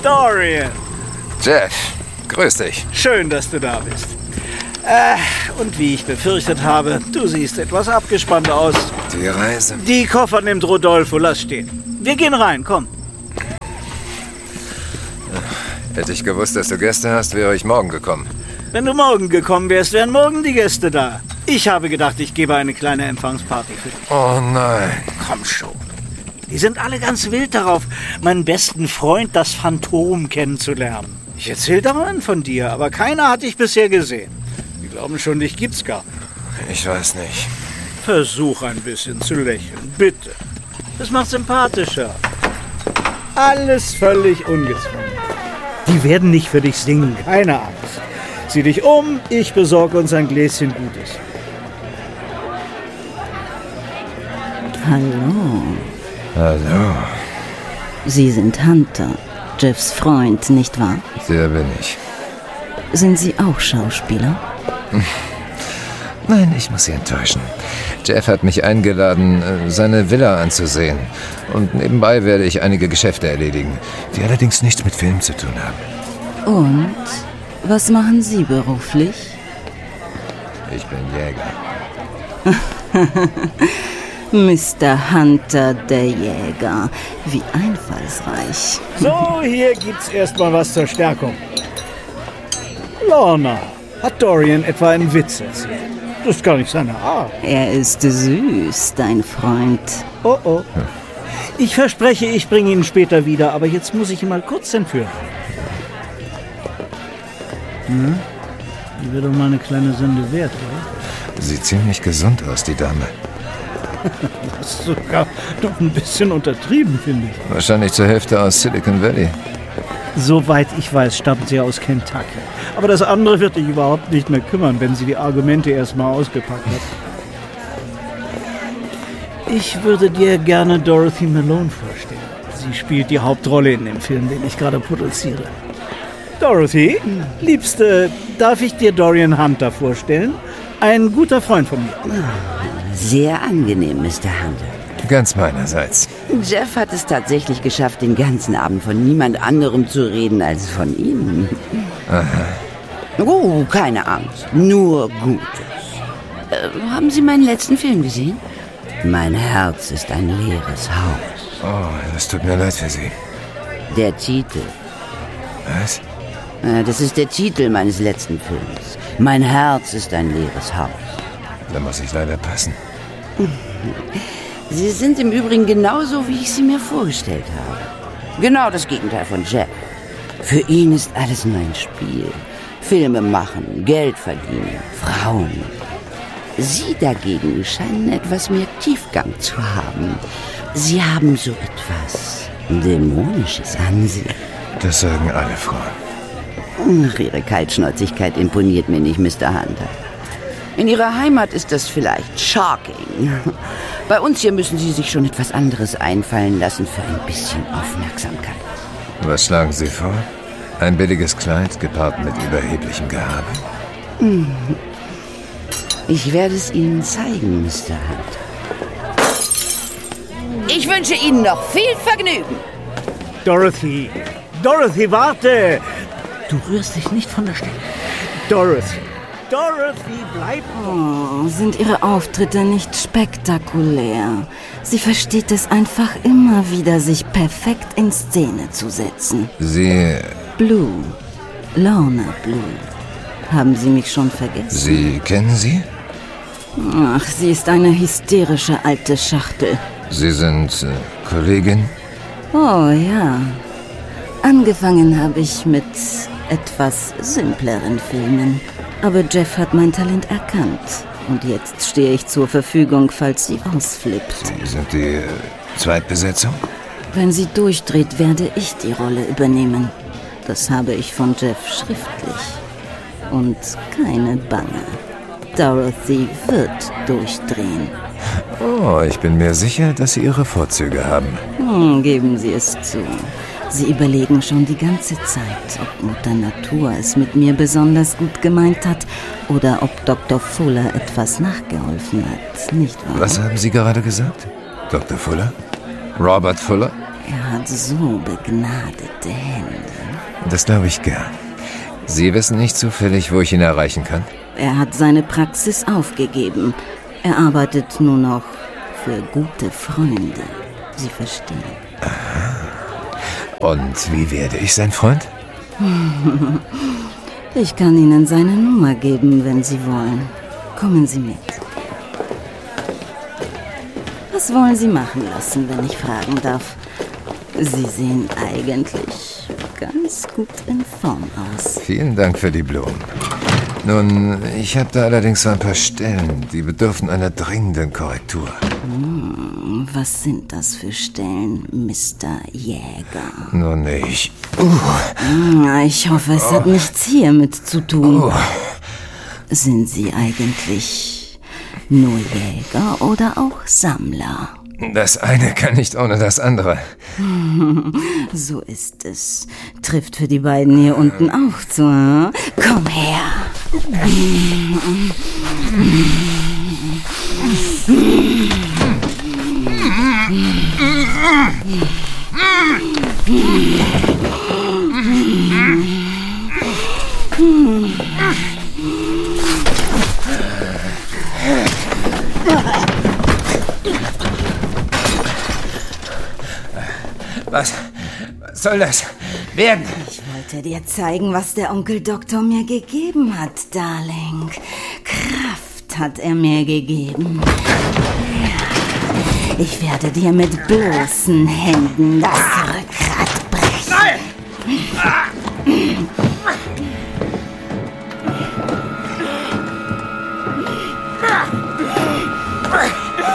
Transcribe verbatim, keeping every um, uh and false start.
Dorian. Jeff, grüß dich. Schön, dass du da bist. Äh, und wie ich befürchtet habe, du siehst etwas abgespannt aus. Die Reise. Die Koffer nimmt Rodolfo, lass stehen. Wir gehen rein, komm. Hätte ich gewusst, dass du Gäste hast, wäre ich morgen gekommen. Wenn du morgen gekommen wärst, wären morgen die Gäste da. Ich habe gedacht, ich gebe eine kleine Empfangsparty für dich. Oh nein. Komm schon. Die sind alle ganz wild darauf, meinen besten Freund, das Phantom, kennenzulernen. Ich erzähl dauernd von dir, aber keiner hat dich bisher gesehen. Die glauben schon, dich gibt's gar nicht. Ich weiß nicht. Versuch ein bisschen zu lächeln, bitte. Das macht sympathischer. Alles völlig ungezwungen. Die werden nicht für dich singen, keine Angst. Sieh dich um, ich besorge uns ein Gläschen Gutes. Hallo. Hallo. Sie sind Hunter, Jeffs Freund, nicht wahr? Der bin ich. Sind Sie auch Schauspieler? Nein, ich muss Sie enttäuschen. Jeff hat mich eingeladen, seine Villa anzusehen. Und nebenbei werde ich einige Geschäfte erledigen, die allerdings nichts mit Film zu tun haben. Und was machen Sie beruflich? Ich bin Jäger. Mister Hunter, der Jäger. Wie einfallsreich. So, hier gibt's erstmal was zur Stärkung. Lorna, hat Dorian etwa einen Witz erzählt? Das ist gar nicht seine Art. Er ist süß, dein Freund. Oh oh. Ich verspreche, ich bringe ihn später wieder, aber jetzt muss ich ihn mal kurz entführen. Hm? Die wäre doch mal eine kleine Sünde wert, oder? Sieht ziemlich gesund aus, die Dame. Das ist sogar doch ein bisschen untertrieben, finde ich. Wahrscheinlich zur Hälfte aus Silicon Valley. Soweit ich weiß, stammt sie aus Kentucky. Aber das andere wird dich überhaupt nicht mehr kümmern, wenn sie die Argumente erstmal ausgepackt hat. Ich würde dir gerne Dorothy Malone vorstellen. Sie spielt die Hauptrolle in dem Film, den ich gerade produziere. Dorothy, Liebste, darf ich dir Dorian Hunter vorstellen? Ein guter Freund von mir. Sehr angenehm, Mister Hunter. Ganz meinerseits. Jeff hat es tatsächlich geschafft, den ganzen Abend von niemand anderem zu reden als von Ihnen. Aha. Oh, keine Angst. Nur Gutes. Äh, haben Sie meinen letzten Film gesehen? Mein Herz ist ein leeres Haus. Oh, das tut mir leid für Sie. Der Titel. Was? Äh, das ist der Titel meines letzten Films. Mein Herz ist ein leeres Haus. Da muss ich leider passen. Sie sind im Übrigen genauso, wie ich sie mir vorgestellt habe. Genau das Gegenteil von Jeff. Für ihn ist alles nur ein Spiel. Filme machen, Geld verdienen, Frauen. Sie dagegen scheinen etwas mehr Tiefgang zu haben. Sie haben so etwas Dämonisches an sich. Das sagen alle Frauen. Ach, Ihre Kaltschnäuzigkeit imponiert mir nicht, Mister Hunter. In Ihrer Heimat ist das vielleicht shocking. Bei uns hier müssen Sie sich schon etwas anderes einfallen lassen für ein bisschen Aufmerksamkeit. Was schlagen Sie vor? Ein billiges Kleid gepaart mit überheblichem Gehabe? Ich werde es Ihnen zeigen, Mister Hunter. Ich wünsche Ihnen noch viel Vergnügen. Dorothy, Dorothy, warte! Du rührst dich nicht von der Stelle. Dorothy, Dorothy, bleib! Oh, sind Ihre Auftritte nicht spektakulär? Sie versteht es einfach immer wieder, sich perfekt in Szene zu setzen. Sie... Blue. Lorna Blue. Haben Sie mich schon vergessen? Sie kennen sie? Ach, sie ist eine hysterische alte Schachtel. Sie sind äh, Kollegin? Oh ja. Angefangen habe ich mit etwas simpleren Filmen. Aber Jeff hat mein Talent erkannt. Und jetzt stehe ich zur Verfügung, falls sie ausflippt. Sie sind die äh, Zweitbesetzung? Wenn sie durchdreht, werde ich die Rolle übernehmen. Das habe ich von Jeff schriftlich. Und keine Bange. Dorothy wird durchdrehen. Oh, ich bin mir sicher, dass Sie Ihre Vorzüge haben. Hm, geben Sie es zu. Sie überlegen schon die ganze Zeit, ob Mutter Natur es mit mir besonders gut gemeint hat oder ob Doktor Fuller etwas nachgeholfen hat, nicht wahr? Was haben Sie gerade gesagt? Doktor Fuller? Robert Fuller? Er hat so begnadete Hände. Das glaube ich gern. Sie wissen nicht zufällig, wo ich ihn erreichen kann? Er hat seine Praxis aufgegeben. Er arbeitet nur noch für gute Freunde. Sie verstehen. Aha. Und wie werde ich sein Freund? Ich kann Ihnen seine Nummer geben, wenn Sie wollen. Kommen Sie mit. Was wollen Sie machen lassen, wenn ich fragen darf? Sie sehen eigentlich ganz gut in Form aus. Vielen Dank für die Blumen. Nun, ich habe da allerdings so ein paar Stellen, die bedürfen einer dringenden Korrektur. Hm, was sind das für Stellen, Mister Jäger? Nun, ich... Uh. Ich hoffe, es oh. hat nichts hiermit zu tun. Oh. Sind Sie eigentlich nur Jäger oder auch Sammler? Das eine kann nicht ohne das andere. So ist es. Trifft für die beiden hier unten auch zu. Hm? Komm her. Was? Was soll das werden? Ich wollte dir zeigen, was der Onkel Doktor mir gegeben hat, Darling. Kraft hat er mir gegeben. Ja. Ich werde dir mit bloßen Händen das